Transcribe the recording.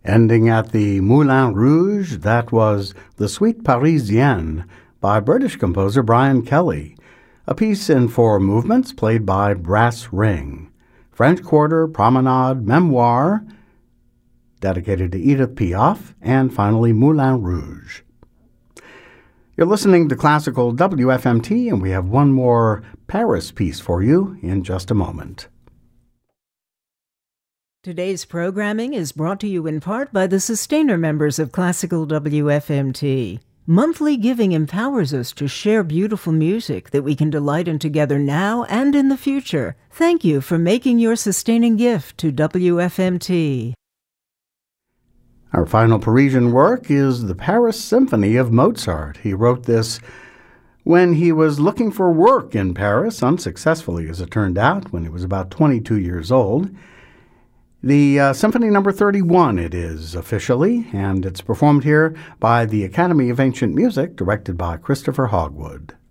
Ending at the Moulin Rouge, that was The Suite Parisienne by British composer Brian Kelly, a piece in 4 movements played by brass ring. French Quarter, Promenade, Memoir, dedicated to Edith Piaf, and finally Moulin Rouge. You're listening to Classical WFMT, and we have one more Paris piece for you in just a moment. Today's programming is brought to you in part by the sustainer members of Classical WFMT. Monthly giving empowers us to share beautiful music that we can delight in together now and in the future. Thank you for making your sustaining gift to WFMT. Our final Parisian work is the Paris Symphony of Mozart. He wrote this when he was looking for work in Paris, unsuccessfully as it turned out, when he was about 22 years old. The Symphony No. 31 it is officially, and it's performed here by the Academy of Ancient Music, directed by Christopher Hogwood.